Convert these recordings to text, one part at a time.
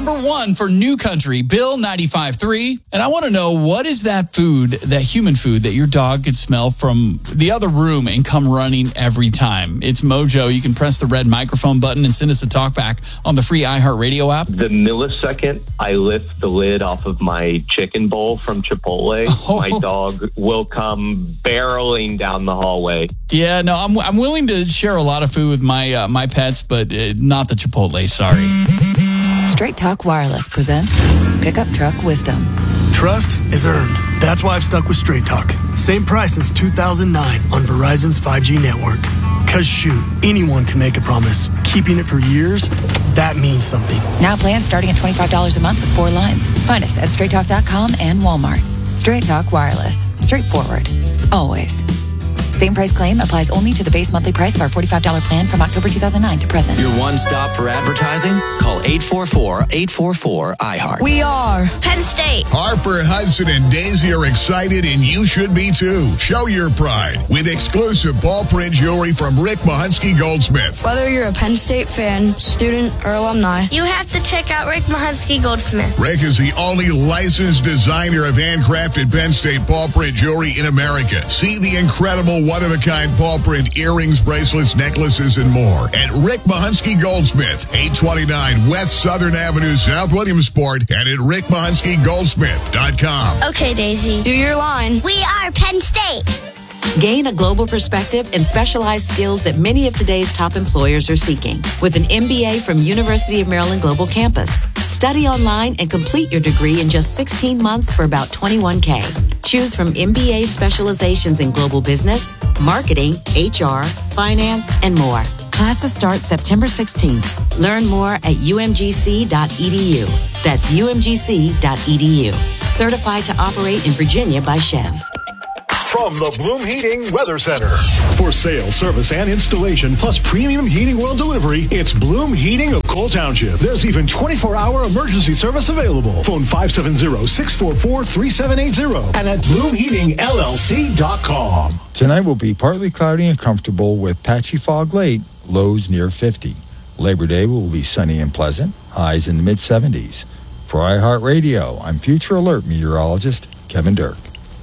number one for New Country, Bill 95.3. And I want to know, what is that food, that human food, that your dog could smell from the other room and come running every time? It's Mojo. You can press the red microphone button and send us a talkback on the free iHeartRadio app. The millisecond I lift the lid off of my chicken bowl from Chipotle, my dog will come barreling down the hallway. Yeah, no, I'm willing to share a lot of food with my pets, but not the Chipotle, sorry. Straight Talk Wireless presents Pickup Truck Wisdom. Trust is earned. That's why I've stuck with Straight Talk. Same price as 2009 on Verizon's 5G network. Cause shoot, anyone can make a promise. Keeping it for years, that means something. Now plans starting at $25 a month with 4 lines. Find us at straighttalk.com and Walmart. Straight Talk Wireless. Straightforward. Always. Same price claim applies only to the base monthly price of our $45 plan from October 2009 to present. Your one stop for advertising? Call 844-844-iHeart. We are Penn State. Harper, Hudson, and Daisy are excited, and you should be too. Show your pride with exclusive ball print jewelry from Rick Mahunsky Goldsmith. Whether you're a Penn State fan, student, or alumni, you have to check out Rick Mahunsky Goldsmith. Rick is the only licensed designer of handcrafted Penn State ball print jewelry in America. See the incredible one-of-a-kind ball print earrings, bracelets, necklaces, and more at Rick Mahunsky Goldsmith, 829 West Southern Avenue, South Williamsport, and at rickmahunsky.goldsmith.com. Okay, Daisy. Do your line. We are Penn State. Gain a global perspective and specialized skills that many of today's top employers are seeking with an MBA from University of Maryland Global Campus. Study online and complete your degree in just 16 months for about $21K. Choose from MBA specializations in global business, marketing, HR, finance, and more. Classes start September 16th. Learn more at umgc.edu. That's umgc.edu. Certified to operate in Virginia by Chev. From the Bloom Heating Weather Center. For sale, service, and installation, plus premium heating oil delivery, it's Bloom Heating of Cole Township. There's even 24-hour emergency service available. Phone 570-644-3780 and at bloomheatingllc.com. Tonight will be partly cloudy and comfortable with patchy fog late, lows near 50. Labor Day will be sunny and pleasant, highs in the mid-70s. For iHeartRadio, I'm Future Alert meteorologist Kevin Dirk.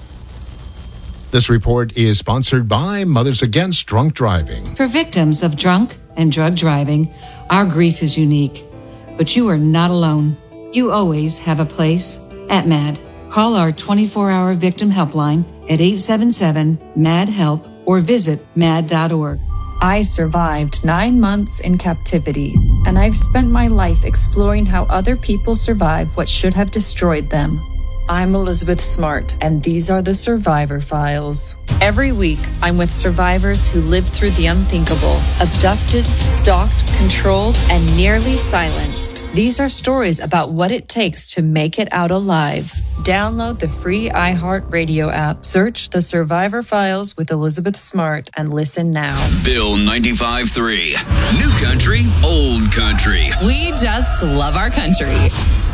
This report is sponsored by Mothers Against Drunk Driving. For victims of drunk and drug driving, our grief is unique. But you are not alone. You always have a place at MAD. Call our 24-hour victim helpline at 877-MAD-HELP or visit mad.org. I survived 9 months in captivity, and I've spent my life exploring how other people survived what should have destroyed them. I'm Elizabeth Smart, and these are the Survivor Files. Every week, I'm with survivors who lived through the unthinkable, abducted, stalked, controlled, and nearly silenced. These are stories about what it takes to make it out alive. Download the free iHeartRadio app. Search The Survivor Files with Elizabeth Smart and listen now. Bill 95.3. New country, old country. We just love our country.